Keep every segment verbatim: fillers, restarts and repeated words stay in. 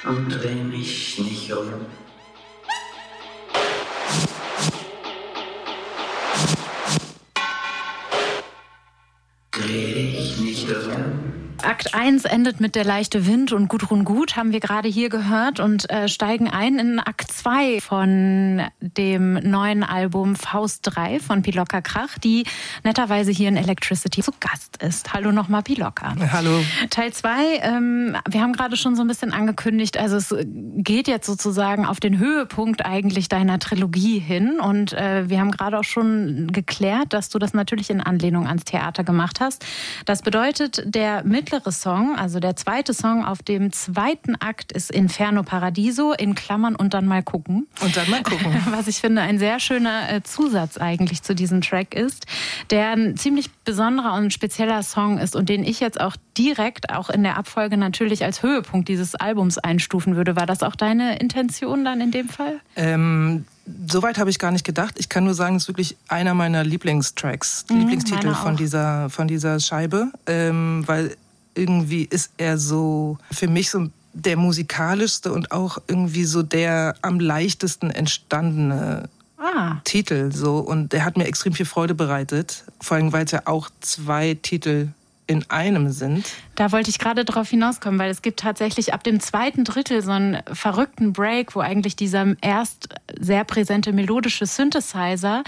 und dreh mich nicht um. Dreh dich nicht um. Akt eins endet mit Der leichte Wind und Gudrun Gut, haben wir gerade hier gehört, und äh, steigen ein in Akt zwei von dem neuen Album Faust drei von Pilocka Krach, die netterweise hier in Electricity zu Gast ist. Hallo nochmal, Pilocka. Hallo. Teil zwei, ähm, wir haben gerade schon so ein bisschen angekündigt, also es geht jetzt sozusagen auf den Höhepunkt eigentlich deiner Trilogie hin, und äh, wir haben gerade auch schon geklärt, dass du das natürlich in Anlehnung ans Theater gemacht hast. Das bedeutet, der mittlere Song, also der zweite Song auf dem zweiten Akt, ist Inferno Paradiso, in Klammern und dann mal gucken. Und dann mal gucken. Was ich finde, ein sehr schöner Zusatz eigentlich zu diesem Track ist, der ein ziemlich besonderer und spezieller Song ist und den ich jetzt auch direkt, auch in der Abfolge natürlich als Höhepunkt dieses Albums einstufen würde. War das auch deine Intention dann in dem Fall? Ähm... Soweit habe ich gar nicht gedacht. Ich kann nur sagen, es ist wirklich einer meiner Lieblingstracks, mhm, Lieblingstitel von dieser, von dieser Scheibe, ähm, weil irgendwie ist er so für mich so der musikalischste und auch irgendwie so der am leichtesten entstandene ah. Titel. So. Und der hat mir extrem viel Freude bereitet, vor allem weil es ja auch zwei Titel in einem sind. Da wollte ich gerade drauf hinauskommen, weil es gibt tatsächlich ab dem zweiten Drittel so einen verrückten Break, wo eigentlich dieser erst sehr präsente melodische Synthesizer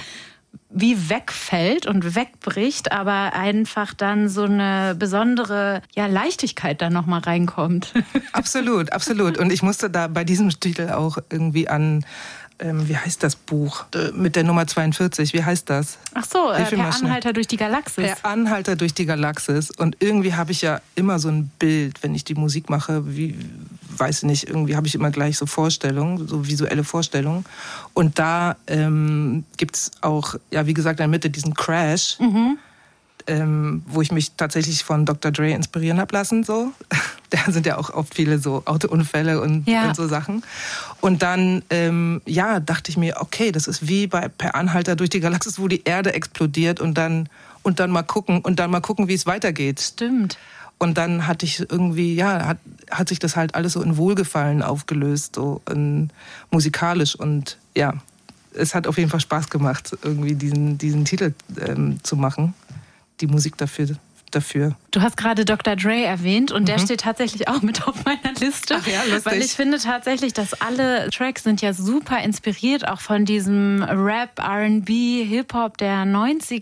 wie wegfällt und wegbricht, aber einfach dann so eine besondere ja, Leichtigkeit da nochmal reinkommt. Absolut, absolut. Und ich musste da bei diesem Titel auch irgendwie an Ähm, wie heißt das Buch? Äh, mit der Nummer zweiundvierzig, wie heißt das? Ach so, äh, Per Anhalter durch die Galaxis. Per Anhalter durch die Galaxis. Und irgendwie habe ich ja immer so ein Bild, wenn ich die Musik mache, wie, weiß ich nicht, irgendwie habe ich immer gleich so Vorstellungen, so visuelle Vorstellungen. Und da ähm, gibt es auch, ja, wie gesagt, in der Mitte diesen Crash, mhm. ähm, wo ich mich tatsächlich von Doktor Dre inspirieren habe lassen, so. Da sind ja auch oft viele so Autounfälle und, ja. und so Sachen. Und dann, ähm, ja, dachte ich mir, okay, das ist wie bei Per Anhalter durch die Galaxis, wo die Erde explodiert und dann, und dann mal gucken und dann mal gucken, wie es weitergeht. Stimmt. Und dann hatte ich irgendwie, ja, hat, hat sich das halt alles so in Wohlgefallen aufgelöst, so in, musikalisch. Und ja, es hat auf jeden Fall Spaß gemacht, irgendwie diesen, diesen Titel ähm, zu machen, die Musik dafür dafür. Du hast gerade Doktor Dre erwähnt und mhm. der steht tatsächlich auch mit auf meiner Liste. Ach ja, lustig. Weil ich finde tatsächlich, dass alle Tracks sind ja super inspiriert, auch von diesem Rap, R and B, Hip-Hop der neunziger